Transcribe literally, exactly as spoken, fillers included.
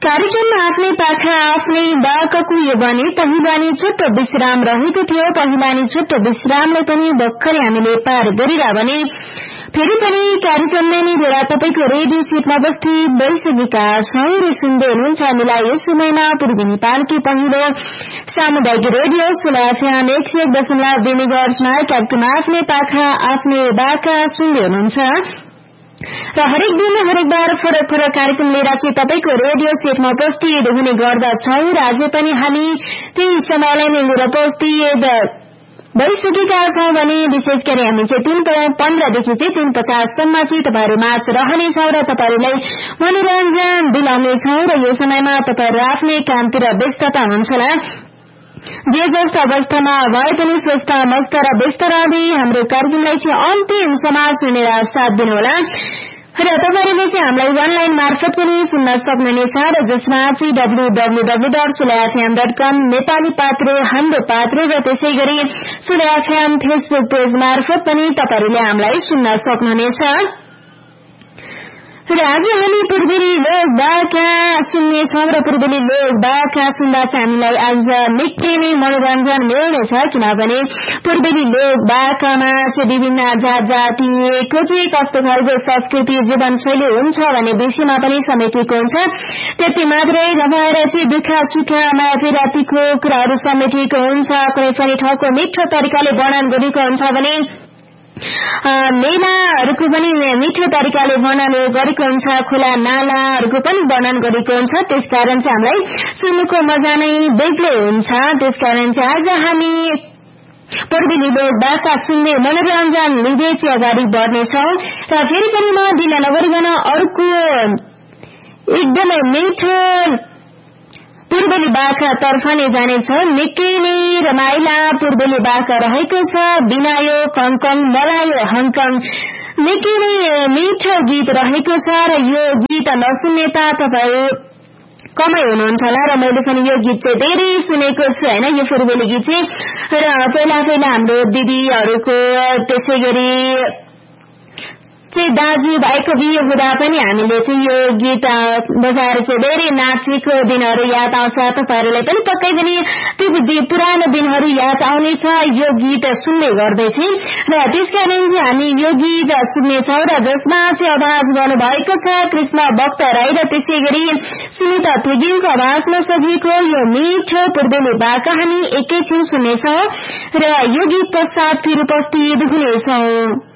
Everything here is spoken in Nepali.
कार्यक्रममा आफ्नै पाखा आफ्नै बाकको यो बानी पहिलानी छोटो विश्राम रहेको थियो। पहिलानी छोटो विश्रामलाई पनि भर्खरै हामीले पार गरिरा भने फेरि पनि कार्यक्रमले नै बेला तपाईको रेडियो सेटमा उपस्थित भइसकेका छौं र सुन्दै हुनुहुन्छ हामीलाई यस समयमा पूर्वी नेपालकै पहिलो सामुदायिक रेडियो सोला एफएम एक सय एक दशमलव दुई मेगाहर्जमा कार्यक्रम आफ्नै पाखा आफ्नै बाका सुन्दै हुनुहुन्छ र हरेक दिन हरेक बार फरक फरक कार्यक्रम लिएर चाहिँ तपाईको रेडियो सेटमा उपस्थित हुने गर्दछौं र आज पनि हामी त्यही समयलाई नै लिएर उपस्थित भइसकेका छौं भने विशेष गरी हामी चाहिँ तीन पन्ध्रदेखि चाहिँ तीन पचाससम्म चाहिँ तपाईँहरू माझ रहनेछौं र तपाईँहरूलाई मनोरञ्जन दिलाउनेछौं र यो समयमा तपाईँहरू आफ्नै कामतिर व्यस्तता हुनुहुन्छ जे जस्तो अवस्थामा भए पनि स्वस्थ मस्त र व्यस्त रहँदै हाम्रो कार्यक्रमलाई चाहिँ अन्तिमसम्म सुनेर साथ दिनुहोला र तपाईहरूले चाहिँ हामीलाई अनलाइन मार्फत पनि सुन्न सक्नुहुनेछ र जसमा चाहिँ डब्लु डब्लु डब्लु डट सोला एफएम डट कम नेपाली पात्रो हाम्रो पात्रो र त्यसै गरी सोला एफएम फेसबुक पेज मार्फत पनि तपाईहरूले हामीलाई सुन्न सक्नुहुनेछ र आज हामी पूर्वेली लोक बाका सुन्नेछौं र पूर्वेली लोक बाका सुन्दा चाहिँ हामीलाई आज निकै नै मनोरञ्जन मिल्नेछ किनभने पूर्वेली लोक बाकामा चाहिँ विभिन्न जात जातिको चाहिँ कस्तो खालको संस्कृति जीवनशैली हुन्छ भन्ने विषयमा पनि समेटिएको हुन्छ। त्यति मात्रै नभएर चाहिँ दुःख सुख माया पिरा तिखो कुराहरू समेटिएको हुन्छ। कुनै पनि ठाउँको मिठो तरिकाले वर्णन गरिएको हुन्छ भने मेलाहरूको पनि मिठो तरिकाले वर्णन गरेको हुन्छ। खोला नालाहरूको पनि वर्णन गरेको हुन्छ। त्यसकारण चाहिँ हामीलाई सुन्नुको मजा नै बेग्लै हुन्छ। त्यसकारण चाहिँ आज हामी पूर्वेली लोक बाका सुन्ने मनोरञ्जन लिँदै चाहिँ अगाडि बढ्नेछौं र फेरि पनि म ढिला नगरिकन अर्को एकदमै मिठो पूर्वेली बाका तर्फ नै जानेछ। निकै नै रमाइला पूर्वेली बाका रहेको छ। बिनायो कङ्कङ मलायो हङकङ निकै नै मिठो गीत रहेको छ र यो गीत नसुन्ने त तपाईँ कमै हुनुहुन्छ होला र मैले पनि यो गीत चाहिँ धेरै सुनेको छु हैन। यो पूर्वेली गीत चाहिँ र पहिला पहिला हाम्रो दिदीहरूको त्यसै गरी चाहिँ दाजु भाइको बिहे हुँदा पनि हामीले चाहिँ यो गीत बजाएर चाहिँ धेरै नाचेको दिनहरू याद आउँछ। तपाईहरुलाई पनि पक्कै पनि त्यो पुरानो दिनहरू याद आउनेछ यो गीत सुन्ने गर्दैछ र त्यसकारण चाहिँ हामी यो गीत सुन्नेछौं र जसमा चाहिँ आवाज गर्नु भएको छ कृष्ण भक्त राई र त्यसै गरी सुनिता तुगिलको आवाजमा सजिएको यो मिठो पूर्वेली बाका हामी एकैछिन सुन्नेछौं र यो गीत पश्चात फेरि उपस्थित हुनेछौं।